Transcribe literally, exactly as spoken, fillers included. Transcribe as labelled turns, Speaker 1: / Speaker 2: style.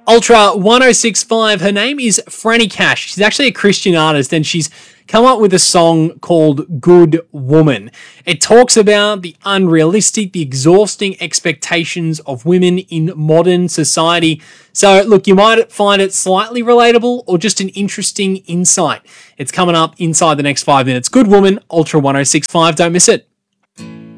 Speaker 1: Ultra ten sixty-five, her name is Franny Cash. She's actually a Christian artist, and she's come up with a song called Good Woman. It talks about the unrealistic, the exhausting expectations of women in modern society. So, look, you might find it slightly relatable or just an interesting insight. It's coming up inside the next five minutes. Good Woman, Ultra ten sixty-five. Don't miss it.